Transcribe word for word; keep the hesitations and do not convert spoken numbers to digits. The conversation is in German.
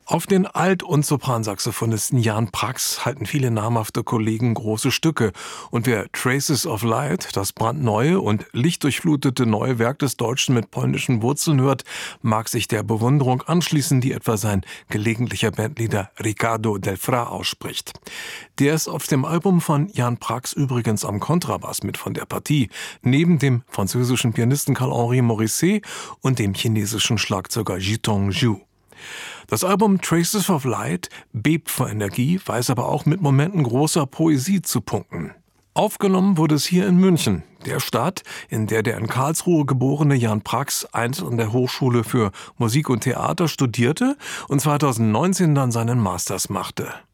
Auf den Alt- und Sopransaxophonisten Jan Prax halten viele namhafte Kollegen große Stücke. Und wer Traces of Light, das brandneue und lichtdurchflutete neue Werk des Deutschen mit polnischen Wurzeln hört, mag sich der Bewunderung anschließen, die etwa sein gelegentlicher Bandleader Ricardo Del Fra ausspricht. Der ist auf dem Album von Jan Prax übrigens am Kontrabass mit von der Partie, neben dem französischen Pianisten Carl-Henri Morisset und dem chinesischen Schlagzeuger Jitong Zhu. Das Album Traces of Light bebt vor Energie, weiß aber auch mit Momenten großer Poesie zu punkten. Aufgenommen wurde es hier in München, der Stadt, in der der in Karlsruhe geborene Jan Prax einst an der Hochschule für Musik und Theater studierte und zweitausendneunzehn dann seinen Masters machte.